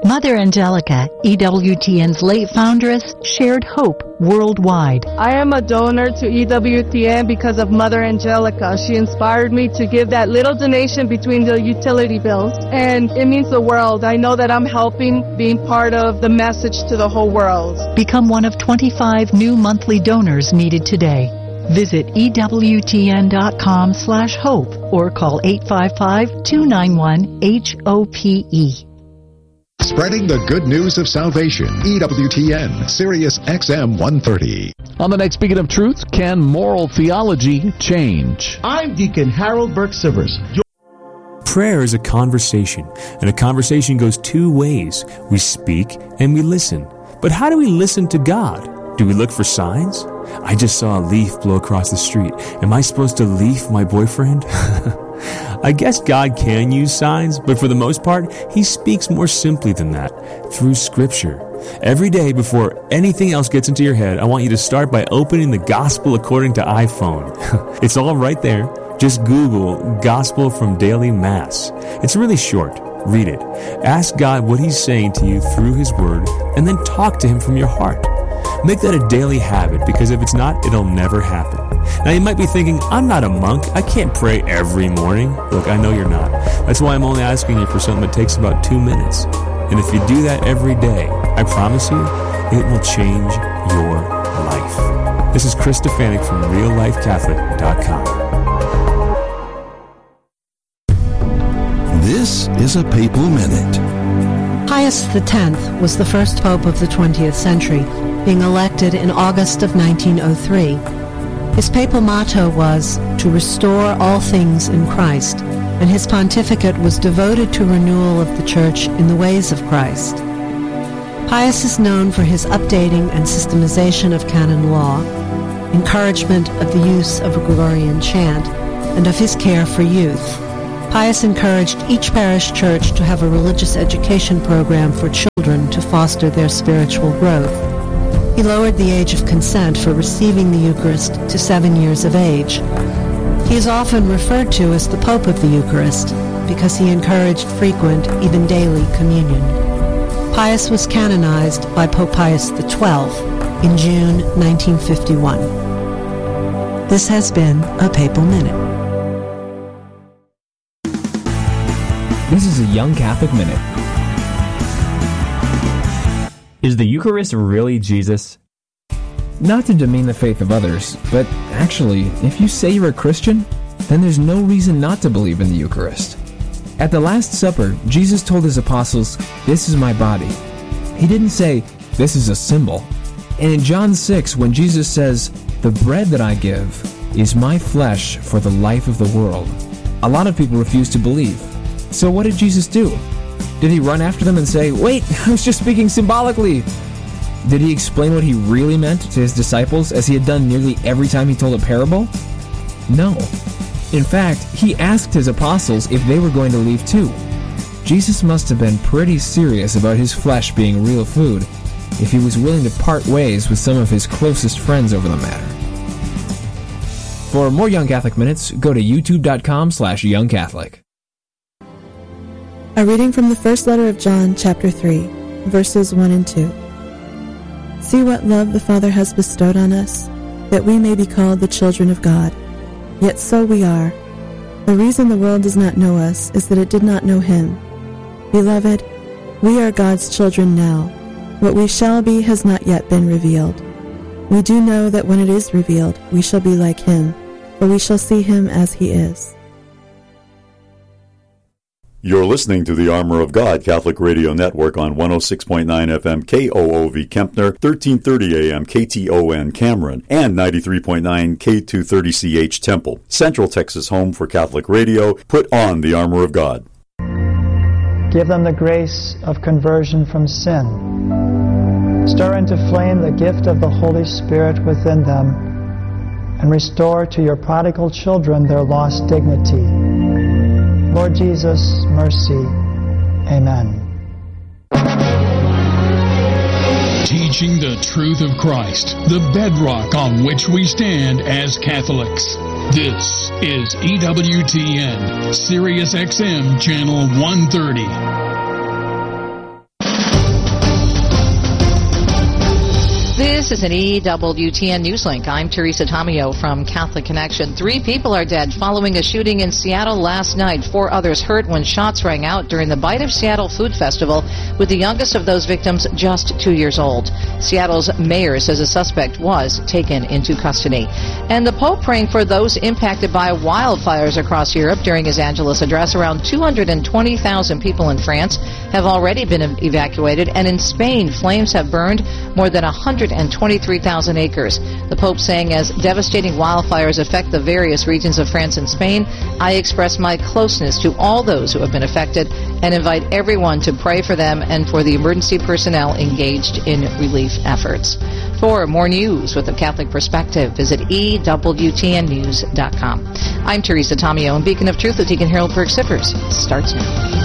Mother Angelica, EWTN's late founderess, shared hope worldwide. I am a donor to EWTN because of Mother Angelica. She inspired me to give that little donation between the utility bills, and it means the world. I know that I'm helping, being part of the message to the whole world. Become one of 25 new monthly donors needed today. Visit EWTN.com/hope or call 855-291-HOPE. Spreading the good news of salvation. EWTN, Sirius XM 130. On the next Beacon of Truth, can moral theology change? I'm Deacon Harold Burke Sivers. Prayer is a conversation, and a conversation goes two ways. We speak and we listen. But how do we listen to God? Do we look for signs? I just saw a leaf blow across the street. Am I supposed to leaf my boyfriend? I guess God can use signs, but for the most part, He speaks more simply than that, through Scripture. Every day before anything else gets into your head, I want you to start by opening the Gospel according to iPhone. It's all right there. Just Google Gospel from Daily Mass. It's really short. Read it. Ask God what He's saying to you through His Word, and then talk to Him from your heart. Make that a daily habit, because if it's not, it'll never happen. Now, you might be thinking, I'm not a monk. I can't pray every morning. Look, I know you're not. That's why I'm only asking you for something that takes about 2 minutes. And if you do that every day, I promise you, it will change your life. This is Chris Stefanik from RealLifeCatholic.com. This is a Papal Minute. Pius X was the first pope of the 20th century, being elected in August of 1903. His papal motto was, to restore all things in Christ, and his pontificate was devoted to renewal of the Church in the ways of Christ. Pius is known for his updating and systemization of canon law, encouragement of the use of a Gregorian chant, and of his care for youth. Pius encouraged each parish church to have a religious education program for children to foster their spiritual growth. He lowered the age of consent for receiving the Eucharist to 7 years of age. He is often referred to as the Pope of the Eucharist because he encouraged frequent, even daily, communion. Pius was canonized by Pope Pius XII in June 1951. This has been a Papal Minute. This is a Young Catholic Minute. Is the Eucharist really Jesus? Not to demean the faith of others, but actually, if you say you're a Christian, then there's no reason not to believe in the Eucharist. At the Last Supper, Jesus told his apostles, "This is my body." He didn't say, "This is a symbol." And in John 6, when Jesus says, "The bread that I give is my flesh for the life of the world," a lot of people refuse to believe. So what did Jesus do? Did he run after them and say, "Wait, I was just speaking symbolically"? Did he explain what he really meant to his disciples, as he had done nearly every time he told a parable? No. In fact, he asked his apostles if they were going to leave too. Jesus must have been pretty serious about his flesh being real food if he was willing to part ways with some of his closest friends over the matter. For more Young Catholic Minutes, go to youtube.com/youngcatholic. A reading from the first letter of John, chapter 3, verses 1 and 2. See what love the Father has bestowed on us, that we may be called the children of God. Yet so we are. The reason the world does not know us is that it did not know Him. Beloved, we are God's children now. What we shall be has not yet been revealed. We do know that when it is revealed, we shall be like Him, for we shall see Him as He is. You're listening to the Armor of God Catholic Radio Network on 106.9 FM KOOV Kempner, 1330 AM KTON Cameron, and 93.9 K230CH Temple. Central Texas home for Catholic radio. Put on the Armor of God. Give them the grace of conversion from sin. Stir into flame the gift of the Holy Spirit within them, and restore to your prodigal children their lost dignity. Lord Jesus, mercy. Amen. Teaching the truth of Christ, the bedrock on which we stand as Catholics. This is EWTN, Sirius XM, Channel 130. This is an EWTN Newslink. I'm Teresa Tomeo from Catholic Connection. 3 people are dead following a shooting in Seattle last night. 4 others hurt when shots rang out during the Bite of Seattle Food Festival, with the youngest of those victims just 2 years old. Seattle's mayor says a suspect was taken into custody. And the Pope praying for those impacted by wildfires across Europe. During his Angelus address, around 220,000 people in France have already been evacuated, and in Spain, flames have burned more than 123,000 acres. The Pope saying, as devastating wildfires affect the various regions of France and Spain, I express my closeness to all those who have been affected and invite everyone to pray for them and for the emergency personnel engaged in relief efforts. For more news with a Catholic perspective, visit EWTNnews.com. I'm Teresa Tomeo, and Beacon of Truth with Deacon Harold Burke-Sivers starts now.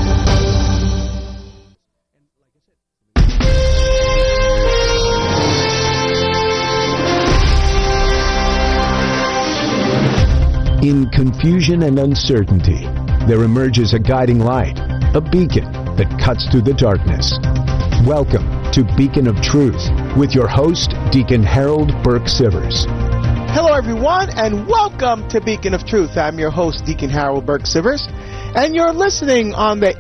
In confusion and uncertainty, there emerges a guiding light, a beacon that cuts through the darkness. Welcome to Beacon of Truth with your host, Deacon Harold Burke-Sivers. Hello, everyone, and welcome to Beacon of Truth. I'm your host, Deacon Harold Burke-Sivers, and you're listening on the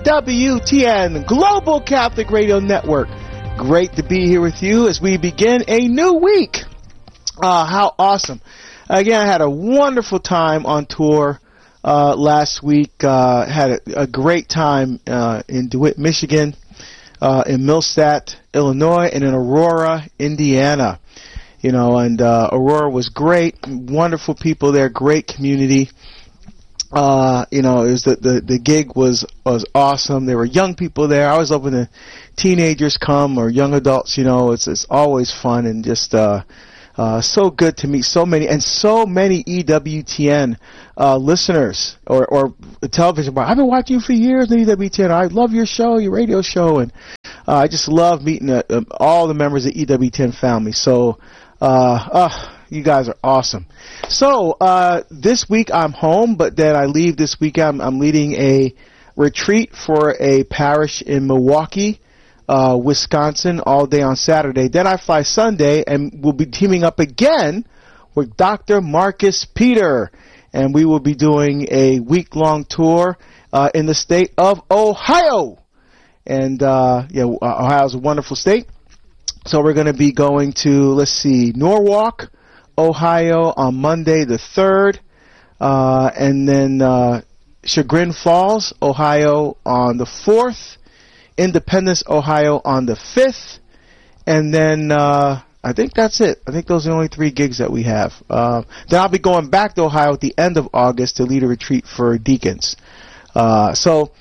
EWTN Global Catholic Radio Network. Great to be here with you as we begin a new week. How awesome. Again, I had a wonderful time on tour last week. Had a great time in DeWitt, Michigan, in Millstadt, Illinois, and in Aurora, Indiana. You know, and Aurora was great. Wonderful people there, great community. You know, it was the gig was awesome. There were young people there. I always love when the teenagers come or young adults. You know, it's always fun and just so good to meet so many EWTN listeners or television. I've been watching you for years on EWTN. I love your show, your radio show, and I just love meeting all the members of the EWTN family. So, you guys are awesome. So, this week I'm home, but then I leave this weekend. I'm leading a retreat for a parish in Milwaukee, Wisconsin, all day on Saturday. Then I fly Sunday, and we'll be teaming up again with Dr. Marcus Peter, and we will be doing a week-long tour in the state of Ohio. And Ohio's a wonderful state. So we're going to be going to, Norwalk, Ohio on Monday the 3rd, and then Chagrin Falls, Ohio on the 4th, Independence, Ohio on the 5th, and then I think that's it. I think those are the only 3 gigs that we have. Then I'll be going back to Ohio at the end of August to lead a retreat for deacons. But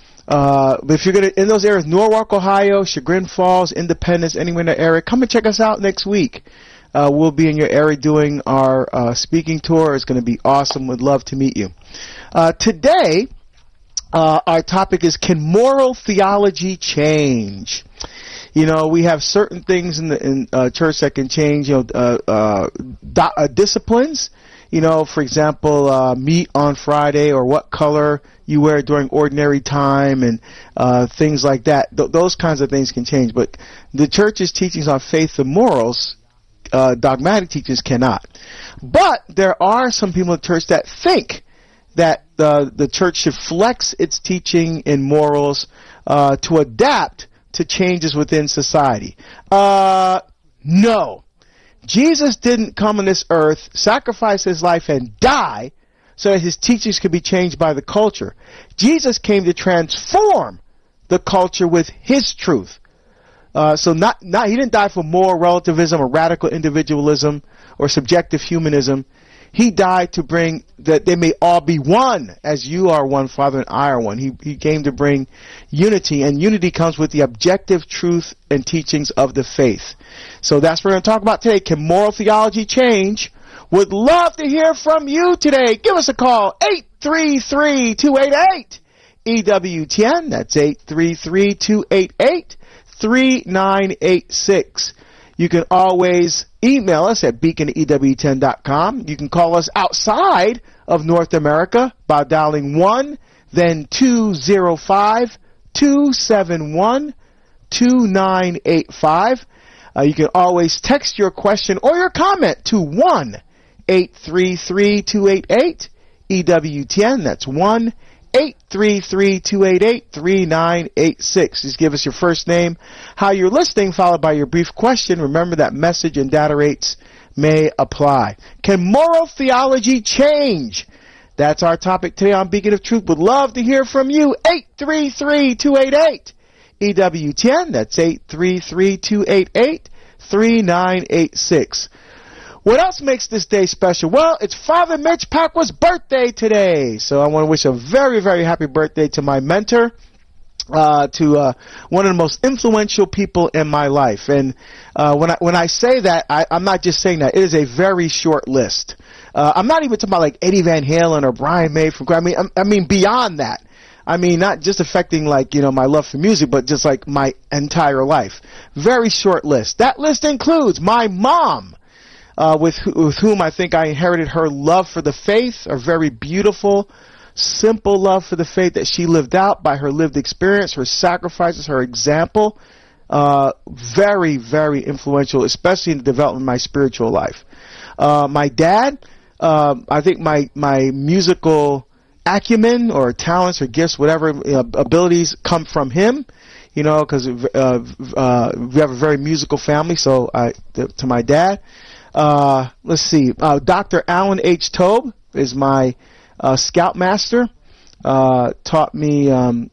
if you're in those areas, Norwalk, Ohio, Chagrin Falls, Independence, anywhere in the area, come and check us out next week. We'll be in your area doing our speaking tour. It's going to be awesome. We'd love to meet you. Today, our topic is, can moral theology change? You know, we have certain things in church that can change, disciplines. You know, for example, meat on Friday, or what color you wear during ordinary time, and things like that. Those kinds of things can change. But the church's teachings on faith and morals, dogmatic teachings, cannot. But there are some people in the church that think that the church should flex its teaching in morals to adapt to changes within society. No. Jesus didn't come on this earth, sacrifice his life, and die so that his teachings could be changed by the culture. Jesus came to transform the culture with his truth. So he didn't die for moral relativism or radical individualism or subjective humanism. He died to bring that they may all be one, as you are one, Father, and I are one. He came to bring unity, and unity comes with the objective truth and teachings of the faith. So that's what we're going to talk about today. Can moral theology change? Would love to hear from you today. Give us a call, 833-288-EWTN. That's 833-288-3986. You can always email us at beacon@ewtn.com. You can call us outside of North America by dialing 1, then 205-271-2985. You can always text your question or your comment to 1-833-288-EWTN. That's 1-833-288-3986. Just give us your first name, how you're listening, followed by your brief question. Remember that message and data rates may apply. Can moral theology change? That's our topic today on Beacon of Truth. Would love to hear from you. 833-288-EWTN. That's 833-288-3986. What else makes this day special? Well, it's Father Mitch Pacwa's birthday today. So I want to wish a very, very happy birthday to my mentor, to one of the most influential people in my life. And when I say that, I'm not just saying that. It is a very short list. I'm not even talking about like Eddie Van Halen or Brian May from Grammy. I mean beyond that. I mean, not just affecting like, my love for music, but just like my entire life. Very short list. That list includes my mom, with whom I think I inherited her love for the faith, a very beautiful, simple love for the faith that she lived out by her lived experience, her sacrifices, her example. Very, very influential, especially in the development of my spiritual life. My dad, I think my musical acumen or talents or gifts, whatever abilities come from him, because we have a very musical family. So to my dad, let's see, Dr. Alan H. Tobe is my scoutmaster. Taught me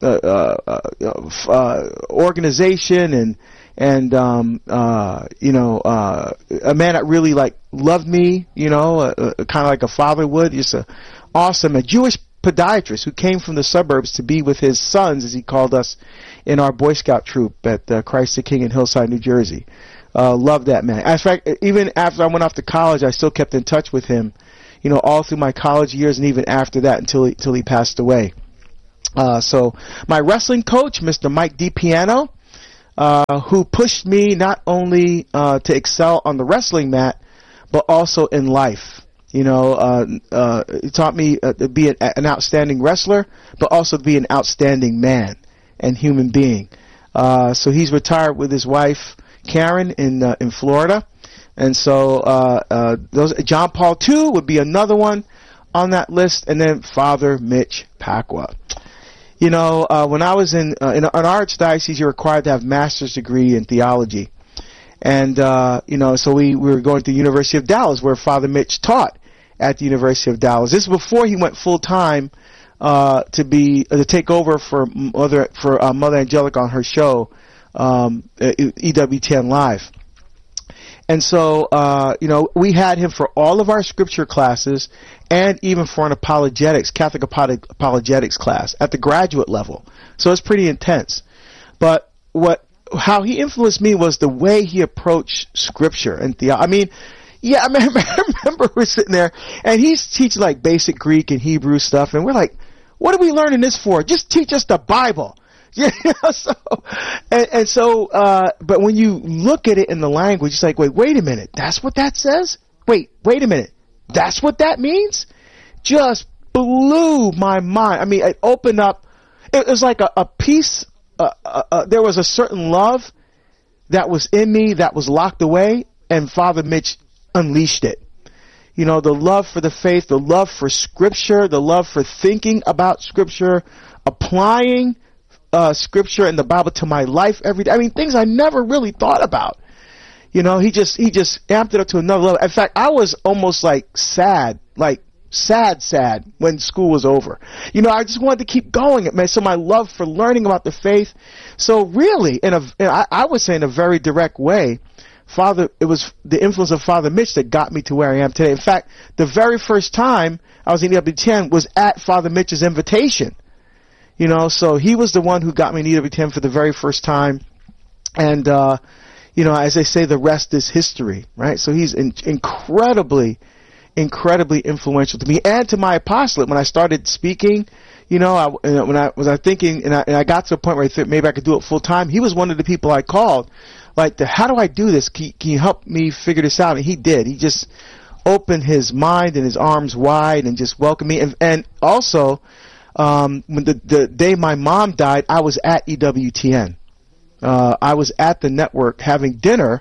organization and a man that really like loved me, kind of like a father would. Just a Jewish podiatrist who came from the suburbs to be with his sons, as he called us, in our Boy Scout troop at Christ the King in Hillside, New Jersey. Loved that man. In fact, even after I went off to college, I still kept in touch with him, all through my college years and even after that until he passed away. So my wrestling coach, Mr. Mike DiPiano, who pushed me not only to excel on the wrestling mat, but also in life. He taught me to be an outstanding wrestler, but also to be an outstanding man and human being. So he's retired with his wife, Karen, in Florida. And so John Paul II would be another one on that list, and then Father Mitch Pacwa. When I was in our archdiocese, you're required to have a master's degree in theology. And, so we were going to the University of Dallas, where Father Mitch taught at the University of Dallas. This is before he went full-time to take over for Mother Angelica on her show, EWTN Live. And so, we had him for all of our scripture classes and even for an Catholic apologetics class at the graduate level. So it's pretty intense. But how he influenced me was the way he approached scripture and theology. I remember we're sitting there and he's teaching like basic Greek and Hebrew stuff, and we're like, what are we learning this for? Just teach us the Bible. But when you look at it in the language, it's like, wait a minute, that's what that says? Wait a minute, that's what that means? Just blew my mind. It opened up, it was like a piece, there was a certain love that was in me that was locked away, and Father Mitch unleashed it. The love for the faith, the love for scripture, the love for thinking about scripture, applying scripture and the Bible to my life every day. Things I never really thought about. He just amped it up to another level. In fact, I was almost like sad when school was over. I just wanted to keep going. So my love for learning about the faith. So really, I would say in a very direct way, it was the influence of Father Mitch that got me to where I am today. In fact, the very first time I was in EWTN was at Father Mitch's invitation. So he was the one who got me in EWTN for the very first time. And, as they say, the rest is history, right? So he's incredibly influential to me and to my apostolate. When I started speaking, when I was thinking, and I got to a point where I thought maybe I could do it full time, he was one of the people I called, how do I do this? Can you help me figure this out? And he did. He just opened his mind and his arms wide and just welcomed me. And also, when the day my mom died, I was at EWTN. I was at the network having dinner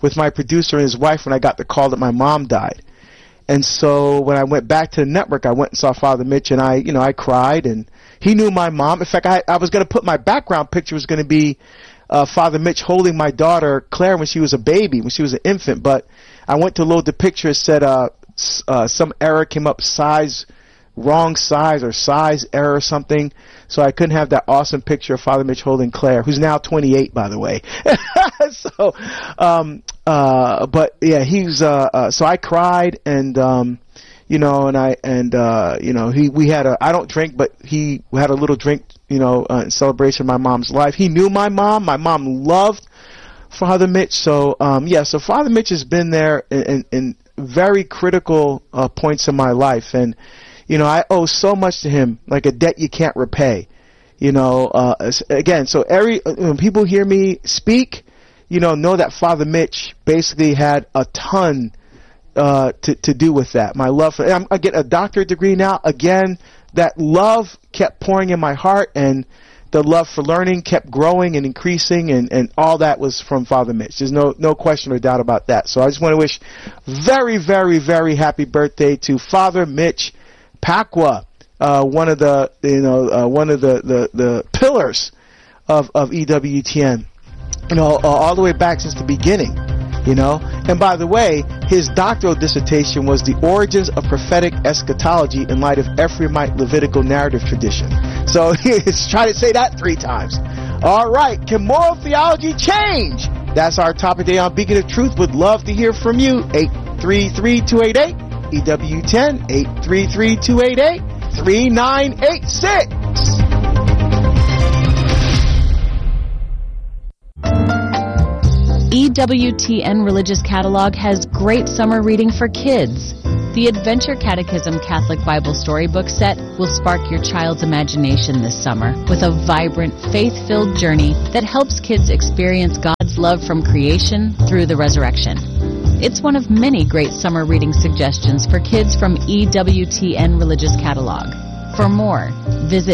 with my producer and his wife when I got the call that my mom died. And so when I went back to the network, I went and saw Father Mitch, and I cried, and he knew my mom. In fact, I was going to put my background picture was going to be Father Mitch holding my daughter, Claire, when she was a baby, when she was an infant. But I went to load the picture. It said some error came up, wrong size or size error or something. So I couldn't have that awesome picture of Father Mitch holding Claire, who's now 28, by the way. So, but yeah, so I cried, and, we had I don't drink, but he had a little drink, in celebration of my mom's life. He knew my mom. My mom loved Father Mitch. So, so Father Mitch has been there in very critical points in my life. And, I owe so much to him, like a debt you can't repay. Again, so when people hear me speak, know that Father Mitch basically had a ton to do with that. My love for I get a doctorate degree now. Again, that love kept pouring in my heart, and the love for learning kept growing and increasing, and all that was from Father Mitch. There's no question or doubt about that. So I just want to wish very, very, very happy birthday to Father Mitch Pacwa, one of the pillars of EWTN, all the way back since the beginning. And by the way, his doctoral dissertation was The Origins of Prophetic Eschatology in Light of Ephraimite Levitical Narrative Tradition. So he's trying to say that 3 times. All right, can moral theology change? That's our topic today on Beacon of Truth. Would love to hear from you. 833-288 EWTN, 833-288-3986. EWTN Religious Catalog has great summer reading for kids. The Adventure Catechism Catholic Bible Storybook Set will spark your child's imagination this summer with a vibrant, faith-filled journey that helps kids experience God's love from creation through the resurrection. It's one of many great summer reading suggestions for kids from EWTN Religious Catalog. For more, visit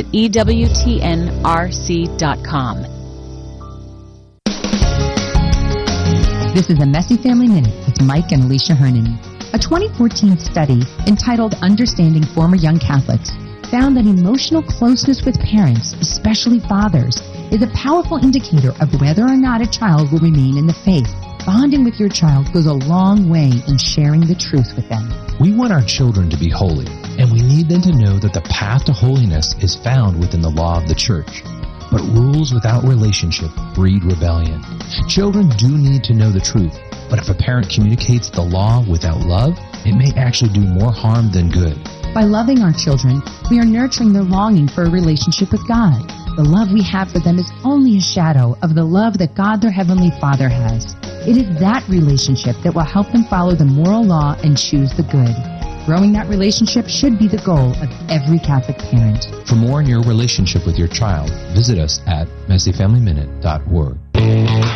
EWTNRC.com. This is a Messy Family Minute with Mike and Alicia Hernon. A 2014 study entitled Understanding Former Young Catholics found that emotional closeness with parents, especially fathers, is a powerful indicator of whether or not a child will remain in the faith. Bonding with your child goes a long way in sharing the truth with them. We want our children to be holy, and we need them to know that the path to holiness is found within the law of the church. But rules without relationship breed rebellion. Children do need to know the truth, but if a parent communicates the law without love, it may actually do more harm than good. By loving our children, we are nurturing their longing for a relationship with God. The love we have for them is only a shadow of the love that God, their Heavenly Father, has. It is that relationship that will help them follow the moral law and choose the good. Growing that relationship should be the goal of every Catholic parent. For more on your relationship with your child, visit us at messyfamilyminute.org.